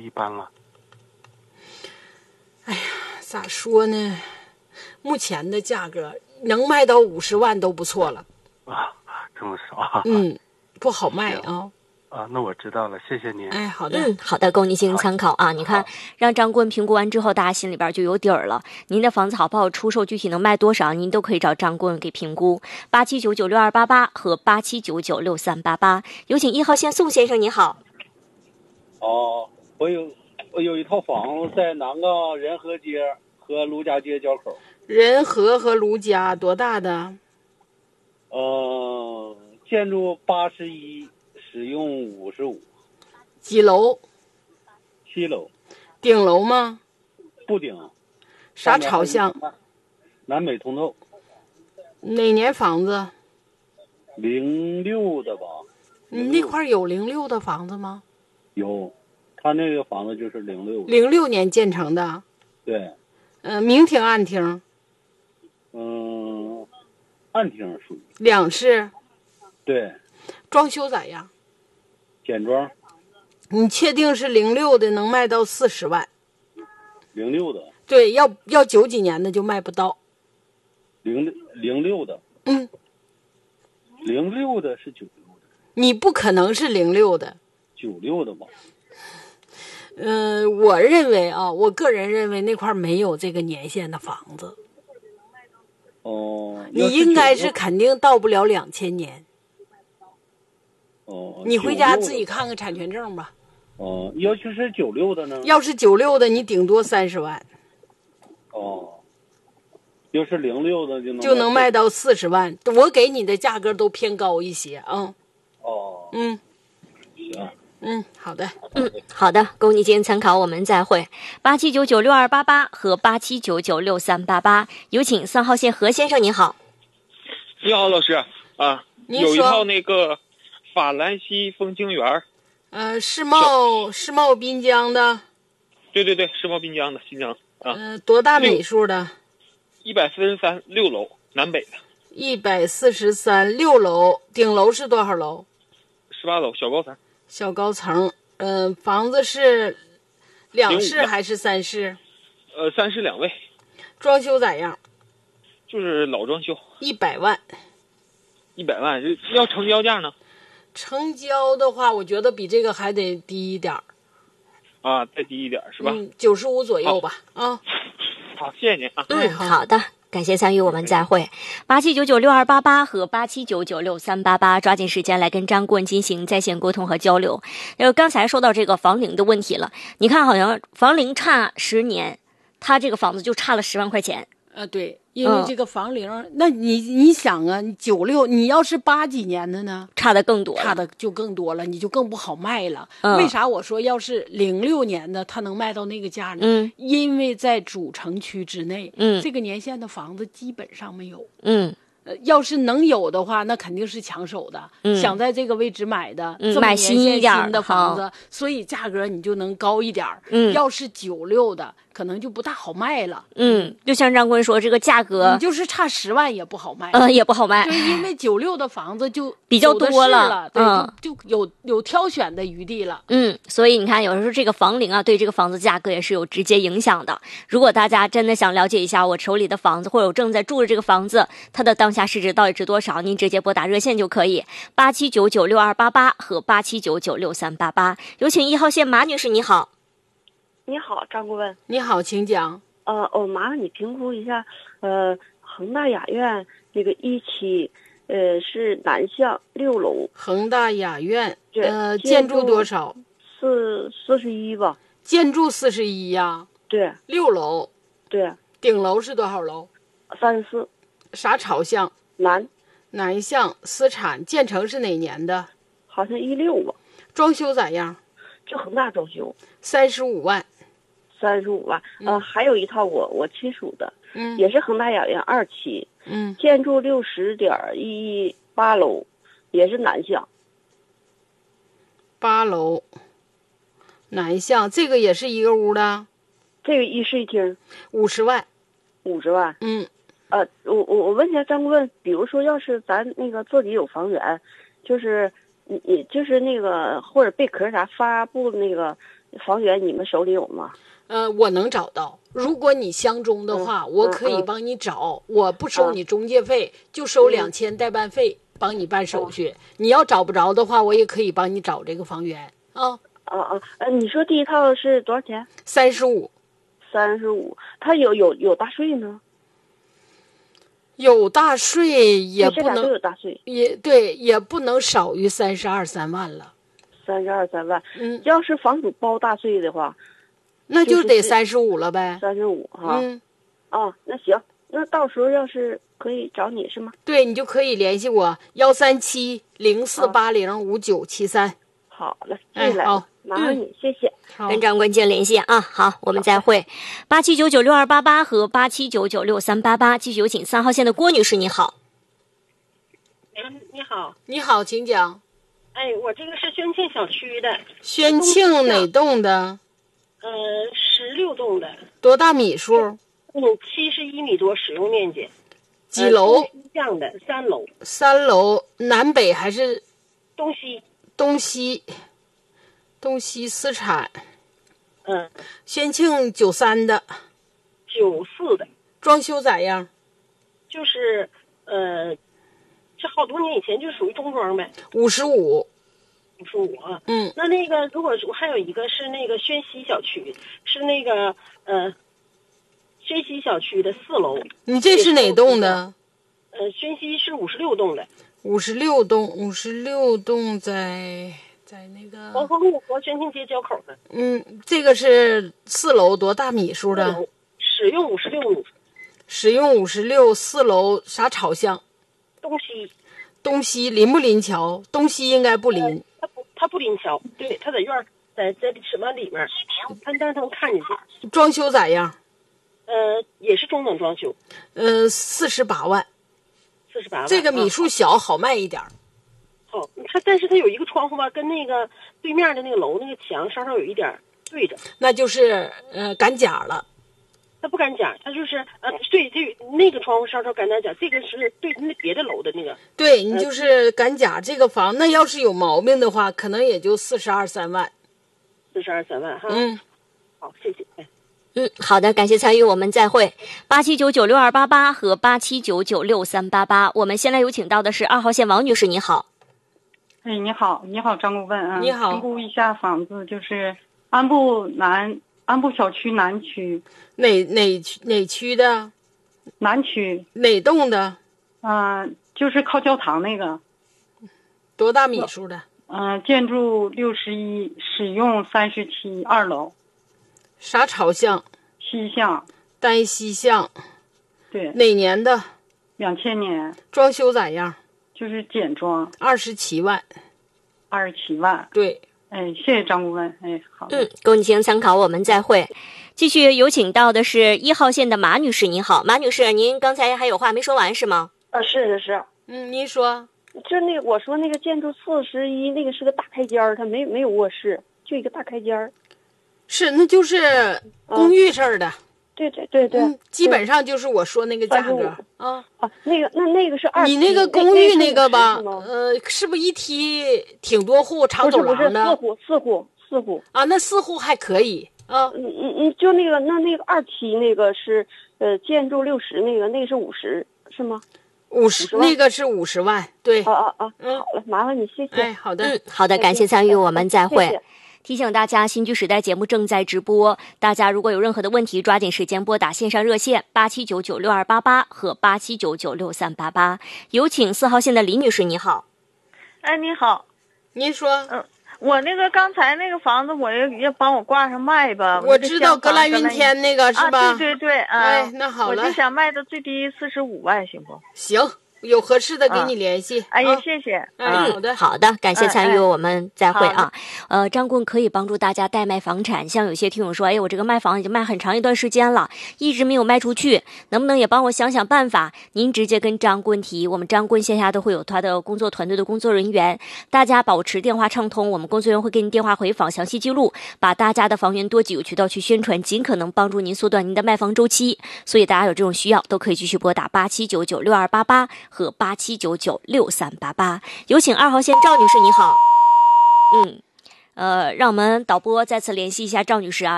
一般了？ 哎呀，咋说呢？目前的价格能卖到50万都不错了。 啊，这么少？ 不好卖啊。 那我知道了，谢谢您。 哎，好的， 好的，供您进行参考啊。你看，让张顾问评估完之后，大家心里边就有底儿了。您的房子好不好出售，具体能卖多少，您都可以找张顾问给评估。87996288和87996388，有请1号线宋先生，你好。 我有一套房子在南岗仁和街和卢家街交口。 仁和和卢家多大的？ 建筑81，使用55。 几楼 ？7楼。 顶楼吗？ 不顶。 啥朝向？ 南北通透。 哪年房子 ？06的吧。 你那块有06的房子吗？ 有，他那个房子就是06。 06年建成的。 对。 明厅暗厅？ 暗厅属于。 两室？ 对。 装修咋样？ 简装。 你确定是06的能卖到40万 ？06的。 对，要90几年的就卖不到。 06的。06的是96的。 你不可能是06的。 96的吧？ 我认为啊，我个人认为那块没有这个年限的房子。你应该是肯定到不了2000年。你回家自己看看产权证吧。 要是96的呢？ 要是96的，你顶多30万。 要是06的就能卖到40万。我给你的价格都偏高一些啊。 行。 好的。 好的，供你进行参考，我们再会。87996288和87996388，有请3号线何先生，你好。 你好，老师啊，有一套那个法兰西风景园， 世贸滨江的。 对，世贸滨江的新疆啊。 多大米数的 ？143 6楼，南北的。 143 6楼，顶楼是多少楼 ？18楼，小高层。 小高层。房子是2室还是3室 ？3室2卫。 装修咋样？ 就是老装修。 100万。 100万，要成交价呢？ 成交的话，我觉得比这个还得低一点啊，再低一点是吧 ？95左右吧。 好，谢谢您啊。 好的。感谢参与，我们再会。87996288和87996388，抓紧时间来跟张顾问进行在线沟通和交流。刚才说到这个房龄的问题了，你看好像房龄差10年，他这个房子就差了10万块钱。 对，因为这个房龄，那你想啊，你96，你要是80几年的呢， 差的更多了， 差的就更多了，你就更不好卖了。为啥我说要是06年的，它能卖到那个价呢？因为在主城区之内，这个年限的房子基本上没有。要是能有的话，那肯定是抢手的。想在这个位置买的，这么买新一点的房子，所以价格你就能高一点。要是96的，可能就不大好卖了。 就像张顾问说，这个价格你就是差10万也不好卖。 也不好卖， 就因为96的房子就比较多了， 对，就有挑选的余地了。 所以你看，有时候这个房龄啊，对这个房子价格也是有直接影响的。如果大家真的想了解一下我手里的房子，或者我正在住的这个房子，它的当下市值到底值多少，您直接拨打热线就可以，87996288和87996388。有请1号线马女士，你好。 你好，张顾问。 你好，请讲。 麻烦你评估一下，恒大雅苑那个1期，是南向6楼。 恒大雅苑，建筑多少 ？41吧。 建筑41呀？ 对。 6楼。 对。 顶楼是多少楼 ？34。 啥朝向？南向，私产，建成是哪年的？ 好像16吧。 装修咋样？ 就恒大装修。 35万。 35万。还有一套我亲属的，也是恒大雅苑2期，建筑60.118楼，也是南向。 8楼，南向，这个也是一个屋的。 这个1室1厅。 50万。 50万。我问一下张顾问，比如说要是咱那个自己有房源，就是你就是那个或者贝壳啥发布那个房源你们手里有吗？ 我能找到。如果你相中的话，我可以帮你找，我不收你中介费，就收2000代办费，帮你办手续。你要找不着的话，我也可以帮你找这个房源啊。 你说第一套是多少钱 ？35。 35，它有大税呢？ 有大税也不能， 都有大税， 也不能少于32、3万了。 32、3万，要是房主包大税的话， 那就得35了呗。 35哈。那行，那到时候要是可以找你是吗？ 对，你就可以联系我137-0480-5973。 好了，谢谢。好，麻烦你，谢谢。 跟张关键联系啊。好，我们再会。87996288和87996388，继续有请3号线的郭女士，你好。 你好。 你好，请讲。 我这个是宣庆小区的。 宣庆哪栋的 ？16栋的。 多大米数 ？71米多，使用面积。 几楼？ 这样的3楼。 3楼，南北还是？ 东西。 东西私产。宣庆93的。 94的。 装修咋样？ 就是这好多年以前就属于中装呗。 55 啊。那个如果还有一个是那个宣西小区，是那个宣西小区的4楼。 你这是哪栋的？ 宣西是56栋的。 56栋在那个黄河路和宣庆街交口的。 这个是4楼，多大米数的？ 使用56米。 使用56 ，4楼啥朝向？ 东西临不临桥？东西应该不临。 他不临桥，对，他在院儿，在什么里面？但是他能看进去。 装修咋样？ 也是中等装修。 48万。 48万。 这个米数小，好卖一点。 但是它有一个窗户吧，跟那个对面的那个楼那个墙稍稍有一点对着。 那就是赶甲了。 它不赶甲，它就是对，那个窗户稍稍赶点甲，这个是对那别的楼的那个。 对，你就是赶甲这个房，那要是有毛病的话，可能也就42、3万。 42、3万哈。好，谢谢。 好的，感谢参与，我们再会。87996288和87996388，我们先来有请到的是2号线王女士，你好。 你好，张顾问啊。 你好。 评估一下房子，就是安步小区南区。 哪区的？ 南区。 哪栋的？ 就是靠教堂那个。 多大米数的？ 建筑61，使用37，2楼。 啥朝向？ 西向。 单西向。 对。 哪年的 ？2000年。 装修咋样？ 就是简装。 27万。 27万。 对。 谢谢张顾问。好的。 供你进行参考，我们再会。继续有请到的是1号线的马女士，你好，马女士，您刚才还有话没说完是吗？ 是。 您说。 就那个我说那个建筑41，那个是个大开间儿，它没有卧室，就一个大开间儿。 是，那就是公寓似的。 对。 基本上就是我说那个价格那个是2。 你那个公寓那个吧，是不是一梯挺多户长走廊的？ 不是4户啊，那4户还可以啊。 就那个2梯那个是建筑60，那个是50是吗 ？50，那个是50万，对。 好了，麻烦你，谢谢。 好的， 好的，感谢参与，我们再会。提醒大家，新居时代节目正在直播，大家如果有任何的问题，抓紧时间拨打线上热线87996288和87996388。有请4号线的李女士，你好。 你好。 您说。 我那个刚才那个房子，我要帮我挂上卖吧。 我知道格兰云天那个是吧？ 对。 那好了。 我就想卖到最低45万，行不？ 行。有合适的给你联系。 谢谢。 好的，感谢参与，我们再会啊。张顾问可以帮助大家代卖房产，像有些听友说，我这个卖房已经卖很长一段时间了，一直没有卖出去，能不能也帮我想想办法？您直接跟张顾问提，我们张顾问线下都会有他的工作团队的工作人员，大家保持电话畅通，我们工作人员会给您电话回访，详细记录，把大家的房源多级有渠道去宣传，尽可能帮助您缩短您的卖房周期。所以大家有这种需要，都可以继续拨打87996288。和87996388，有请2号线赵女士，你好。 让我们导播再次联系一下赵女士啊。